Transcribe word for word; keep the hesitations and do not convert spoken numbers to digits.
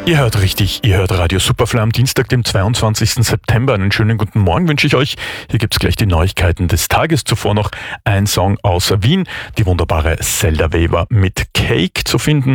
Ihr hört richtig, ihr hört Radio Superfly am Dienstag, dem zweiundzwanzigsten September. Einen schönen guten Morgen wünsche ich euch. Hier gibt's gleich die Neuigkeiten des Tages. Zuvor noch ein Song aus Wien, die wunderbare Zelda Weber mit Cake zu finden.